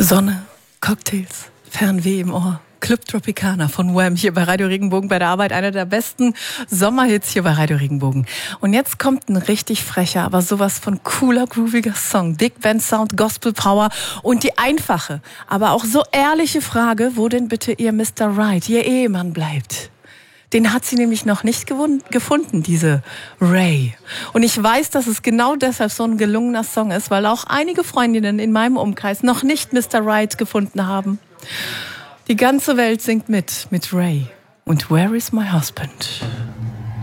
Sonne, Cocktails, Fernweh im Ohr. Club Tropicana von Wham hier bei Radio Regenbogen bei der Arbeit. Einer der besten Sommerhits hier bei Radio Regenbogen. Und jetzt kommt ein richtig frecher, aber sowas von cooler, grooviger Song. Big Band Sound, Gospel Power und die einfache, aber auch so ehrliche Frage, wo denn bitte ihr Mr. Right, ihr Ehemann bleibt? Den hat sie nämlich noch nicht gefunden, diese Ray. Und ich weiß, dass es genau deshalb so ein gelungener Song ist, weil auch einige Freundinnen in meinem Umkreis noch nicht Mr. Right gefunden haben. Die ganze Welt singt mit Ray. Und Where is my husband?